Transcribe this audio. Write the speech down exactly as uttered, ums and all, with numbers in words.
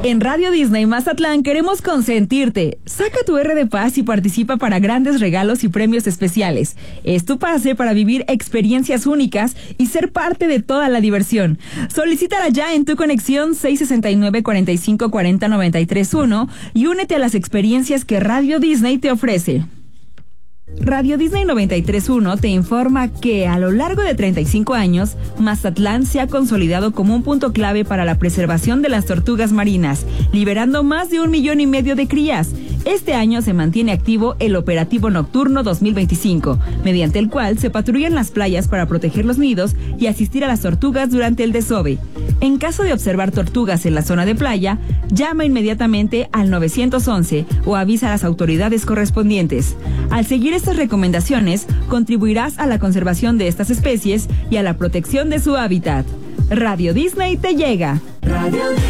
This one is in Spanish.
En Radio Disney Mazatlán queremos consentirte. Saca tu R de Paz y participa para grandes regalos y premios especiales. Es tu pase para vivir experiencias únicas y ser parte de toda la diversión. Solicítala ya en tu conexión seis sesenta y nueve, cuarenta y cinco, cuarenta, noventa y tres uno y únete a las experiencias que Radio Disney te ofrece. Radio Disney noventa y tres punto uno te informa que a lo largo de treinta y cinco años, Mazatlán se ha consolidado como un punto clave para la preservación de las tortugas marinas, liberando más de un millón y medio de crías. Este año se mantiene activo el Operativo Nocturno dos mil veinticinco, mediante el cual se patrullan las playas para proteger los nidos y asistir a las tortugas durante el desove. En caso de observar tortugas en la zona de playa, llama inmediatamente al nueve once o avisa a las autoridades correspondientes. Al seguir estas recomendaciones, contribuirás a la conservación de estas especies y a la protección de su hábitat. Radio Disney te llega. Radio